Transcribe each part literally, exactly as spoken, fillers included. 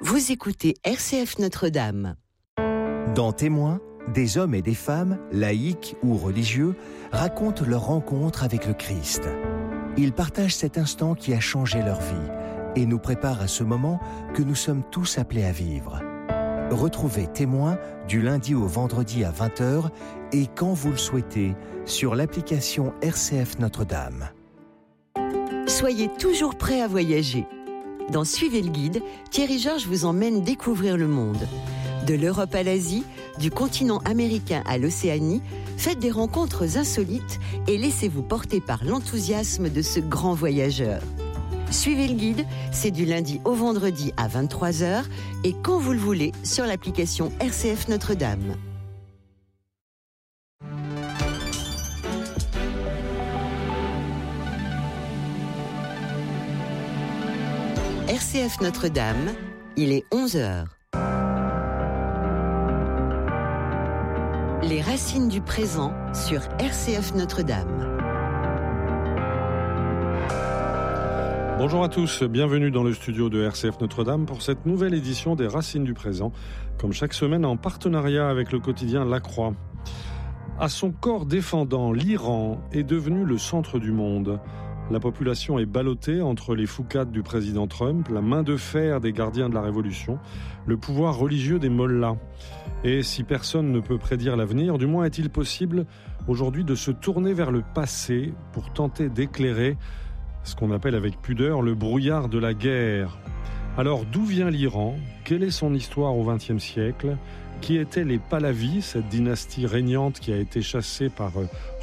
Vous écoutez R C F Notre-Dame. Dans Témoins, des hommes et des femmes, laïcs ou religieux, racontent leur rencontre avec le Christ. Ils partagent cet instant qui a changé leur vie et nous préparent à ce moment que nous sommes tous appelés à vivre. Retrouvez Témoins du lundi au vendredi à vingt heures et quand vous le souhaitez sur l'application R C F Notre-Dame. Soyez toujours prêts à voyager. Dans Suivez le guide, Thierry Georges vous emmène découvrir le monde. De l'Europe à l'Asie, du continent américain à l'Océanie, faites des rencontres insolites et laissez-vous porter par l'enthousiasme de ce grand voyageur. Suivez le guide, c'est du lundi au vendredi à vingt-trois heures et quand vous le voulez sur l'application R C F Notre-Dame. R C F Notre-Dame, il est onze heures. Les racines du présent sur R C F Notre-Dame. Bonjour à tous, bienvenue dans le studio de R C F Notre-Dame pour cette nouvelle édition des Racines du présent, comme chaque semaine en partenariat avec le quotidien La Croix. À son corps défendant, l'Iran est devenu le centre du monde. La population est ballottée entre les foucades du président Trump, la main de fer des gardiens de la Révolution, le pouvoir religieux des mollahs. Et si personne ne peut prédire l'avenir, du moins est-il possible aujourd'hui de se tourner vers le passé pour tenter d'éclairer ce qu'on appelle avec pudeur le brouillard de la guerre. Alors d'où vient l'Iran ? Quelle est son histoire au vingtième siècle ? Qui étaient les Pahlavis, cette dynastie régnante qui a été chassée par Khomeini ?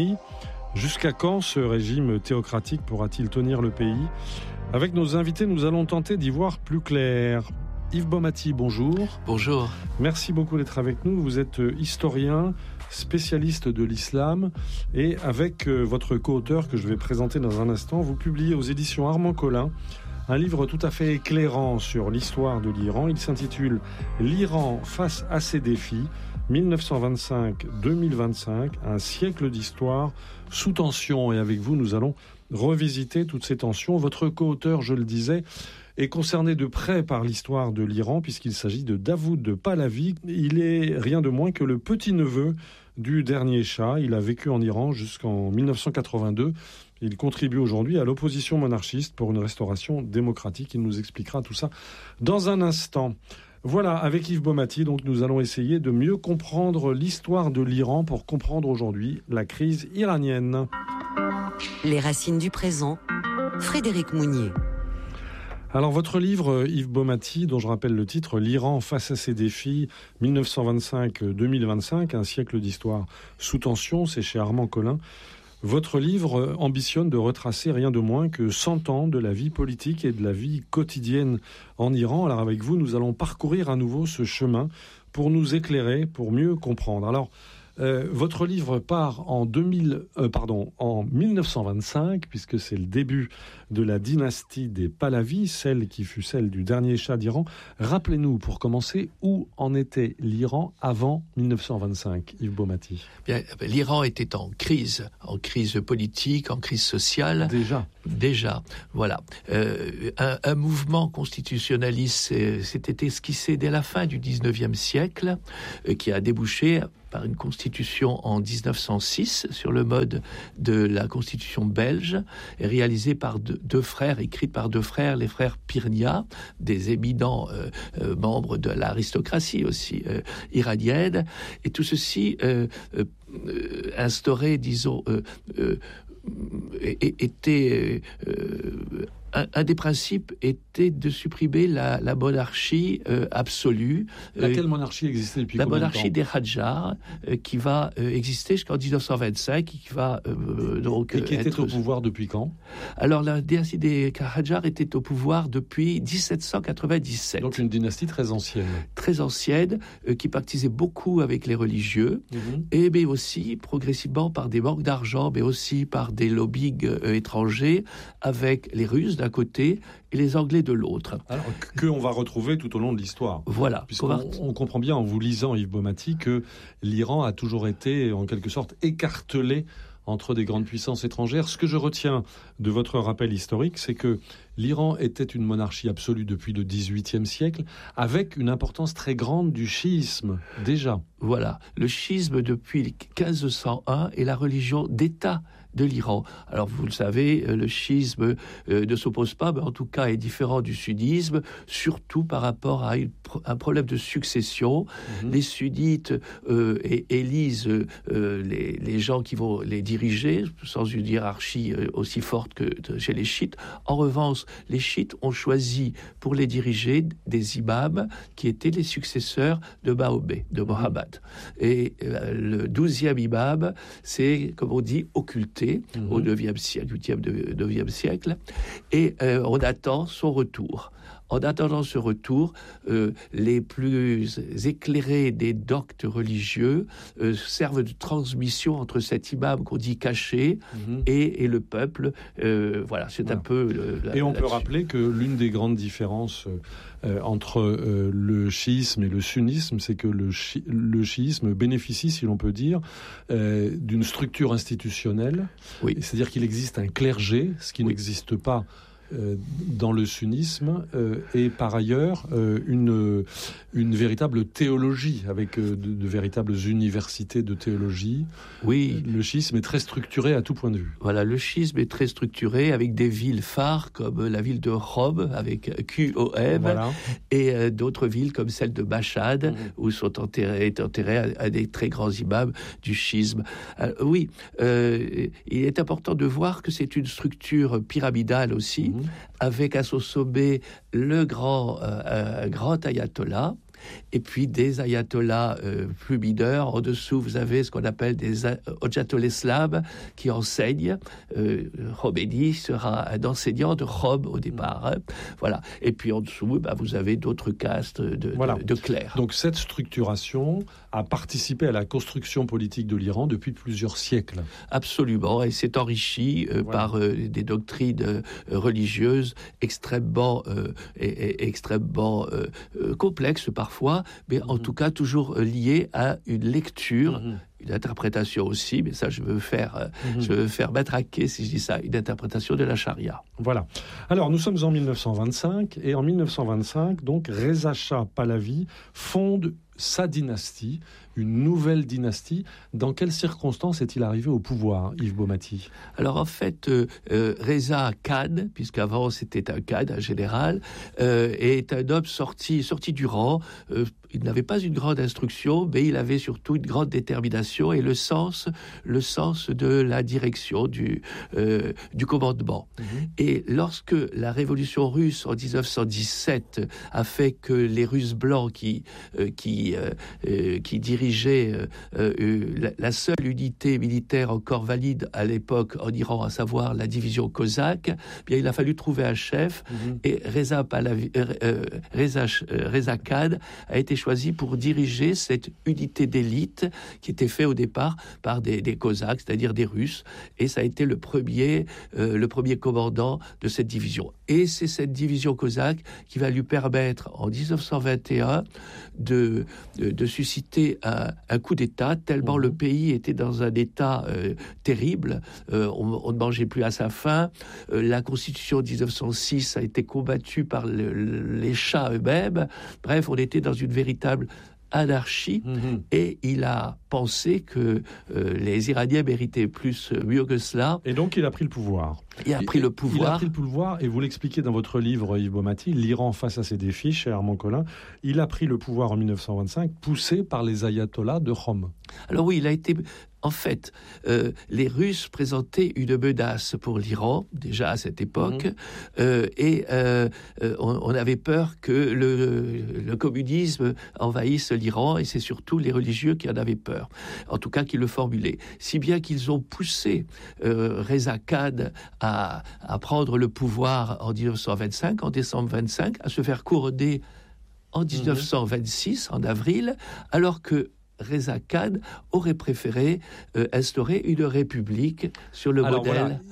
Jusqu'à quand ce régime théocratique pourra-t-il tenir le pays ? Avec nos invités, nous allons tenter d'y voir plus clair. Yves Baumati, bonjour. Bonjour. Merci beaucoup d'être avec nous. Vous êtes historien, spécialiste de l'islam et avec votre co-auteur que je vais présenter dans un instant, vous publiez aux éditions Armand Collin un livre tout à fait éclairant sur l'histoire de l'Iran. Il s'intitule « L'Iran face à ses défis ». dix-neuf cent vingt-cinq à deux mille vingt-cinq, un siècle d'histoire sous tension. Et avec vous, nous allons revisiter toutes ces tensions. Votre co-auteur, je le disais, est concerné de près par l'histoire de l'Iran, puisqu'il s'agit de Davoud Pahlavi. Il est rien de moins que le petit-neveu du dernier Shah. Il a vécu en Iran jusqu'en dix-neuf cent quatre-vingt-deux. Il contribue aujourd'hui à l'opposition monarchiste pour une restauration démocratique. Il nous expliquera tout ça dans un instant. Voilà, avec Yves Baumati, donc nous allons essayer de mieux comprendre l'histoire de l'Iran pour comprendre aujourd'hui la crise iranienne. Les racines du présent, Frédéric Mounier. Alors votre livre, Yves Baumati, dont je rappelle le titre, L'Iran face à ses défis, dix-neuf cent vingt-cinq à deux mille vingt-cinq, un siècle d'histoire sous tension, c'est chez Armand Collin. Votre livre ambitionne de retracer rien de moins que cent ans de la vie politique et de la vie quotidienne en Iran. Alors avec vous, nous allons parcourir à nouveau ce chemin pour nous éclairer, pour mieux comprendre. Alors, euh, votre livre part en, deux mille, euh, pardon, en dix-neuf cent vingt-cinq, puisque c'est le début de la dynastie des Pahlavis, celle qui fut celle du dernier Shah d'Iran. Rappelez-nous, pour commencer, où en était l'Iran avant dix-neuf cent vingt-cinq, Yves Baumati ? Bien, l'Iran était en crise, en crise politique, en crise sociale. Déjà. Déjà, voilà. Euh, un, un mouvement constitutionnaliste euh, s'était esquissé dès la fin du dix-neuvième siècle, euh, qui a débouché par une constitution en dix-neuf cent six sur le mode de la constitution belge, réalisée par deux, deux frères, écrite par deux frères, les frères Pirnia, des éminents euh, euh, membres de l'aristocratie aussi euh, iranienne, et tout ceci euh, euh, instauré, disons, euh, euh, était euh, un, un des principes était de supprimer la, la monarchie euh, absolue. Laquelle euh, monarchie existait depuis la combien de temps ? La monarchie des Hadjars, euh, qui va euh, exister jusqu'en dix-neuf cent vingt-cinq, qui va euh, donc et qui était être... au pouvoir depuis quand ? Alors la dynastie des Hadjars était au pouvoir depuis dix-sept cent quatre-vingt-dix-sept. Donc une dynastie très ancienne. Très ancienne, euh, qui pactisait beaucoup avec les religieux, mm-hmm. et mais aussi progressivement par des manques d'argent, mais aussi par des lobbying euh, étrangers avec les Russes d'un côté et les Anglais de l'autre. Alors qu'on va retrouver tout au long de l'histoire. Voilà. Puisqu'on va... on comprend bien en vous lisant, Yves Baumati, que l'Iran a toujours été en quelque sorte écartelé entre des grandes puissances étrangères. Ce que je retiens de votre rappel historique, c'est que l'Iran était une monarchie absolue depuis le dix-huitième siècle, avec une importance très grande du chiisme, déjà. Voilà, le chiisme depuis quinze cent un est la religion d'État de l'Iran. Alors vous le savez, le chiisme euh, ne s'oppose pas, mais en tout cas est différent du sunnisme, surtout par rapport à une, un problème de succession. Mmh. Les sunnites euh, élisent euh, les, les gens qui vont les diriger, sans une hiérarchie euh, aussi forte que de, chez les chiites. En revanche, les chiites ont choisi pour les diriger des imams qui étaient les successeurs de Mahomet, de Mohammed. Et euh, le douzième imam, c'est, comme on dit, occulté Mmh. au neuvième siècle, huitième, neuvième siècle, et euh, on attend son retour. En attendant ce retour, euh, les plus éclairés des doctes religieux euh, servent de transmission entre cet imam qu'on dit caché mmh. et, et le peuple. Euh, voilà, c'est voilà. un peu... Le, la, et on peut là-dessus. rappeler que l'une des grandes différences euh, entre euh, le chiisme et le sunnisme, c'est que le, chi- le chiisme bénéficie, si l'on peut dire, euh, d'une structure institutionnelle. Oui. C'est-à-dire qu'il existe un clergé, ce qui oui. n'existe pas Euh, dans le sunnisme, euh, et par ailleurs euh, une, une véritable théologie avec euh, de, de véritables universités de théologie. Oui. Le chiisme est très structuré à tout point de vue. Voilà, le chiisme est très structuré avec des villes phares comme la ville de Qom avec Q O M voilà. et euh, d'autres villes comme celle de Mashhad mmh. où sont enterrés, enterrés à, à des très grands imams du chiisme. Euh, oui, euh, il est important de voir que c'est une structure pyramidale aussi. Mmh. Avec à son sommet le grand, euh, grand ayatollah, et puis des ayatollahs euh, plus mineurs. En dessous, vous avez ce qu'on appelle des Hojjatul Islam qui enseignent. Euh, Khomeini sera un enseignant de Qom au départ. Hein. Voilà. Et puis en dessous, bah, vous avez d'autres castes de, voilà. de, de clercs. Donc cette structuration a participé à la construction politique de l'Iran depuis plusieurs siècles. Absolument. Et c'est enrichi euh, voilà. par euh, des doctrines euh, religieuses extrêmement, euh, et, et, extrêmement euh, euh, complexes parfois, mais mmh. en tout cas toujours liées à une lecture, mmh. une interprétation aussi, mais ça je veux faire, mmh. je veux faire matraquer, si je dis ça, une interprétation de la charia. Voilà. Alors nous sommes en dix-neuf cent vingt-cinq, et en dix-neuf cent vingt-cinq, donc Reza Shah Pahlavi fonde sa dynastie, une nouvelle dynastie. Dans quelles circonstances est-il arrivé au pouvoir, Yves Baumati ? Alors en fait, euh, euh, Reza Khan, puisqu'avant c'était un Khan, un général, euh, est un homme sorti, sorti du rang. Euh, il n'avait pas une grande instruction, mais il avait surtout une grande détermination et le sens, le sens de la direction, du, euh, du commandement. Mmh. Et lorsque la révolution russe en dix-neuf cent dix-sept a fait que les Russes blancs qui, euh, qui, euh, euh, qui dirigeaient Euh, euh, la, la seule unité militaire encore valide à l'époque en Iran, à savoir la division cosaque, bien il a fallu trouver un chef mmh. et Reza, Pahlavi, euh, euh, Reza, euh, Reza Khan a été choisi pour diriger cette unité d'élite qui était faite au départ par des, des cosaques, c'est-à-dire des Russes, et ça a été le premier, euh, le premier commandant de cette division. Et c'est cette division cosaque qui va lui permettre en dix-neuf cent vingt et un de, de, de susciter un un coup d'État, tellement mmh. le pays était dans un état euh, terrible. Euh, on, on ne mangeait plus à sa faim. Euh, la Constitution de dix-neuf cent six a été combattue par le, les chahs eux-mêmes. Bref, on était dans une véritable anarchie, mmh. et il a pensé que euh, les Iraniens méritaient plus, euh, mieux que cela. Et donc il a pris le pouvoir. Il a pris le pouvoir. Il a pris le pouvoir, et vous l'expliquez dans votre livre, Yves Baumati, l'Iran face à ses défis, chez Armand Collin. Il a pris le pouvoir en dix-neuf cent vingt-cinq, poussé par les ayatollahs de Qom. Alors oui, il a été... En fait, euh, les Russes présentaient une menace pour l'Iran, déjà à cette époque, mmh. euh, et euh, on, on avait peur que le, le communisme envahisse l'Iran, et c'est surtout les religieux qui en avaient peur, en tout cas qui le formulaient. Si bien qu'ils ont poussé euh, Reza Khan à, à prendre le pouvoir en dix-neuf cent vingt-cinq, en décembre vingt-cinq, à se faire couronner en dix-neuf cent vingt-six, mmh. en avril, alors que Reza Khan aurait préféré euh, instaurer une république sur le Alors modèle. Voilà, il,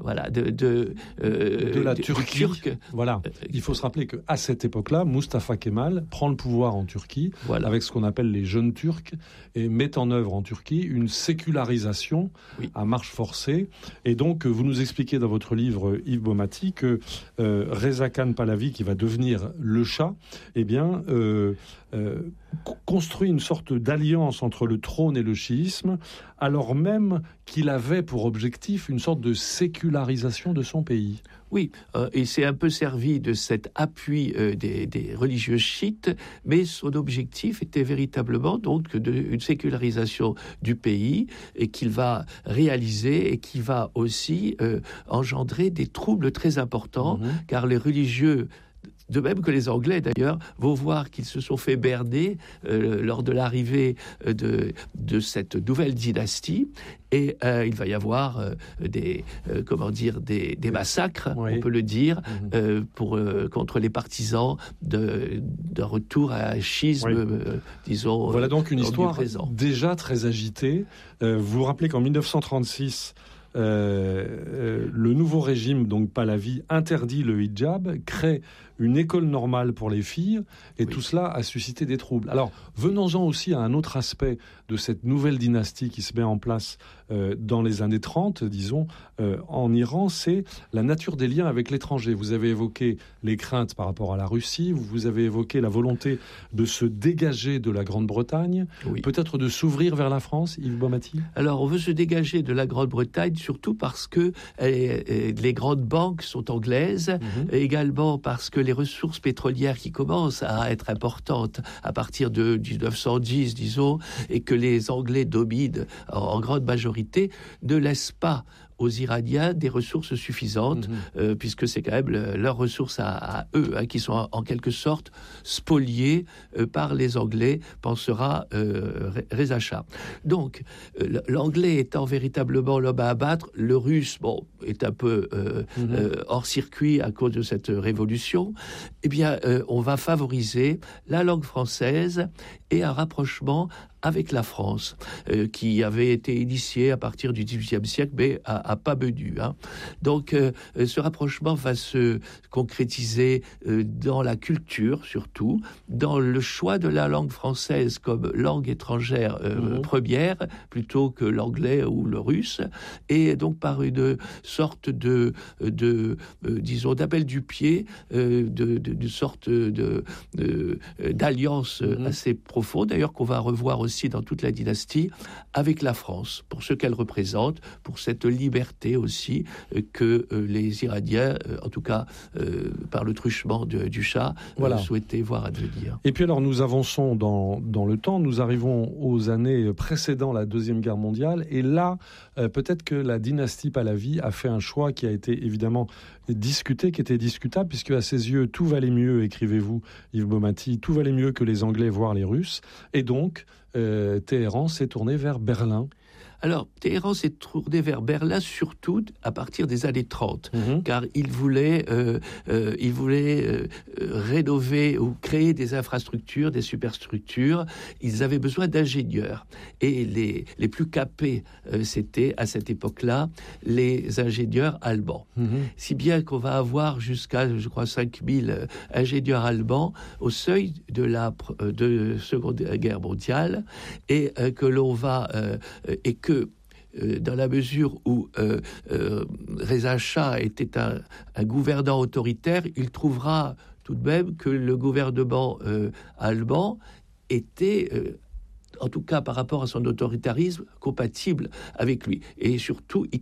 voilà, de, de, euh, de la de, Turquie. Turc. Voilà. Il faut se rappeler qu'à cette époque-là, Mustafa Kemal prend le pouvoir en Turquie, voilà. avec ce qu'on appelle les jeunes Turcs, et met en œuvre en Turquie une sécularisation oui. à marche forcée. Et donc, vous nous expliquez dans votre livre, Yves Baumati, que euh, Reza Khan Pahlavi, qui va devenir le Shah, eh bien, euh, euh, construit une sorte d'alliance entre le trône et le chiisme, alors même qu'il avait pour objectif une sorte de sécularisation de son pays. Oui, euh, il s'est un peu servi de cet appui euh, des, des religieux chiites, mais son objectif était véritablement donc de, une sécularisation du pays et qu'il va réaliser et qui va aussi euh, engendrer des troubles très importants, mmh. car les religieux, de même que les Anglais d'ailleurs, vont voir qu'ils se sont fait berner euh, lors de l'arrivée de, de cette nouvelle dynastie. Et euh, il va y avoir euh, des, euh, comment dire, des, des massacres, oui. on peut le dire, mmh. euh, pour, euh, contre les partisans de, d'un retour à un schisme, oui. euh, disons. Voilà donc une histoire déjà très agitée. Euh, vous vous rappelez qu'en dix-neuf cent trente-six, Euh, euh, le nouveau régime, donc Pahlavi, interdit le hijab, crée une école normale pour les filles, et oui. tout cela a suscité des troubles. Alors, venons-en aussi à un autre aspect de cette nouvelle dynastie qui se met en place euh, dans les années trente, disons, euh, en Iran, c'est la nature des liens avec l'étranger. Vous avez évoqué les craintes par rapport à la Russie, vous avez évoqué la volonté de se dégager de la Grande-Bretagne, oui. peut-être de s'ouvrir vers la France, Yves Baumati ? Alors, on veut se dégager de la Grande-Bretagne, surtout parce que euh, les grandes banques sont anglaises, mmh. et également parce que les ressources pétrolières qui commencent à être importantes à partir de dix-neuf cent dix, disons, et que les Anglais dominent en, en grande majorité, ne laissent pas aux Iraniens des ressources suffisantes, mmh. euh, puisque c'est quand même le, leurs ressources à, à eux, hein, qui sont en, en quelque sorte spoliées euh, par les Anglais, pensera euh, Reza Shah. Donc, euh, l'Anglais étant véritablement l'homme à abattre, le Russe, bon, est un peu euh, mmh. euh, hors circuit à cause de cette révolution, eh bien, euh, on va favoriser la langue française et un rapprochement avec la France, euh, qui avait été initiée à partir du dix-huitième siècle, mais à, à pas menu. Hein. Donc, euh, ce rapprochement va se concrétiser euh, dans la culture, surtout, dans le choix de la langue française comme langue étrangère euh, mmh. première, plutôt que l'anglais ou le russe, et donc par une sorte de, de euh, disons, d'appel du pied, euh, de, de, de sorte de, de, d'alliance mmh. assez profonde, d'ailleurs qu'on va revoir aussi aussi dans toute la dynastie, avec la France, pour ce qu'elle représente, pour cette liberté aussi euh, que euh, les Iraniens, euh, en tout cas euh, par le truchement de, du Shah, voilà. euh, souhaitaient voir advenir. Et puis alors nous avançons dans, dans le temps, nous arrivons aux années précédant la Deuxième Guerre mondiale, et là, euh, peut-être que la dynastie Pahlavi a fait un choix qui a été évidemment discuté, qui était discutable, puisque à ses yeux, tout valait mieux, écrivez-vous Yves Baumati, tout valait mieux que les Anglais, voire les Russes, et donc Euh, Téhéran s'est tourné vers Berlin. Alors, Téhéran s'est tourné vers Berlin surtout à partir des années trente, mmh. car il voulait, euh, euh, il voulait euh, rénover ou créer des infrastructures, des superstructures. Ils avaient besoin d'ingénieurs. Et les, les plus capés, euh, c'était, à cette époque-là, les ingénieurs allemands. Mmh. Si bien qu'on va avoir jusqu'à, je crois, cinq mille ingénieurs allemands au seuil de la de Seconde Guerre mondiale, et euh, que l'on va... Euh, et que Euh, dans la mesure où euh, euh, Reza Shah était un, un gouvernant autoritaire, il trouvera tout de même que le gouvernement euh, allemand était, euh, en tout cas par rapport à son autoritarisme, compatible avec lui. Et surtout, il